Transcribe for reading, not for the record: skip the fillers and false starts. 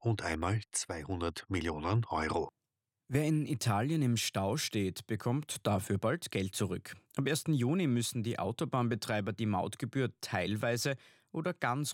und einmal 200 Millionen Euro. Wer in Italien im Stau steht, bekommt dafür bald Geld zurück. Am 1. Juni müssen die Autobahnbetreiber die Mautgebühr teilweise oder ganz